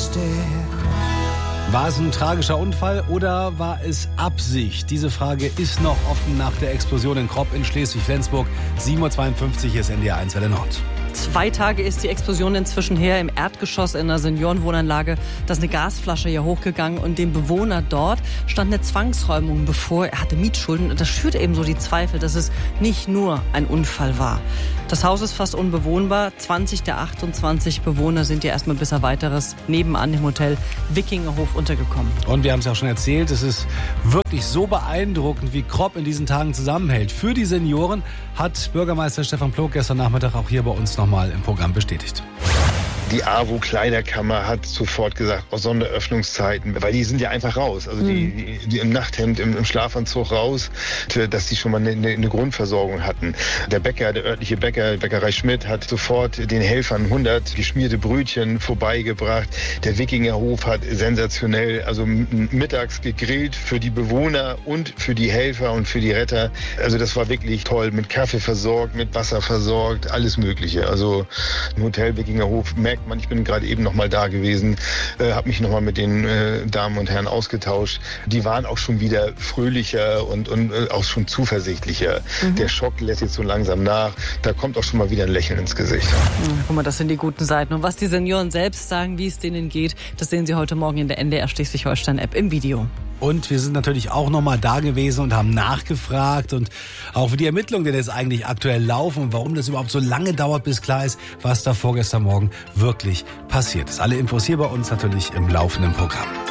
War es ein tragischer Unfall oder war es Absicht? Diese Frage ist noch offen nach der Explosion in Kropp in Schleswig-Flensburg. 7:52 Uhr ist NDR 1 Welle Nord. 2 Tage ist die Explosion inzwischen her im Erdgeschoss in einer Seniorenwohnanlage. Da ist eine Gasflasche hier hochgegangen und dem Bewohner dort stand eine Zwangsräumung bevor. Er hatte Mietschulden und das schürt eben so die Zweifel, dass es nicht nur ein Unfall war. Das Haus ist fast unbewohnbar. 20 der 28 Bewohner sind ja erstmal bis auf Weiteres nebenan im Hotel Wikingerhof untergekommen. Und wir haben es ja auch schon erzählt, es ist wirklich so beeindruckend, wie Kropp in diesen Tagen zusammenhält. Für die Senioren hat Bürgermeister Stefan Plog gestern Nachmittag auch hier bei uns nochmal im Programm bestätigt. Die AWO Kleiderkammer hat sofort gesagt, Sonderöffnungszeiten, weil die sind ja einfach raus. Also die im Nachthemd, im Schlafanzug raus, dass die schon mal eine Grundversorgung hatten. Der Bäcker, der örtliche Bäcker, Bäckerei Schmidt, hat sofort den Helfern 100 geschmierte Brötchen vorbeigebracht. Der Wikingerhof hat sensationell, also mittags gegrillt für die Bewohner und für die Helfer und für die Retter. Also das war wirklich toll, mit Kaffee versorgt, mit Wasser versorgt, alles Mögliche. Also im Hotel Wikingerhof merkt man, ich bin gerade eben noch mal da gewesen, habe mich noch mal mit den Damen und Herren ausgetauscht. Die waren auch schon wieder fröhlicher und auch schon zuversichtlicher. Der Schock lässt jetzt so langsam nach. Da kommt auch schon mal wieder ein Lächeln ins Gesicht. Guck mal, das sind die guten Seiten. Und was die Senioren selbst sagen, wie es denen geht, das sehen Sie heute Morgen in der NDR Schleswig-Holstein-App im Video. Und wir sind natürlich auch nochmal da gewesen und haben nachgefragt und auch für die Ermittlungen, die jetzt eigentlich aktuell laufen und warum das überhaupt so lange dauert, bis klar ist, was da vorgestern Morgen wirklich passiert ist. Alle Infos hier bei uns natürlich im laufenden Programm.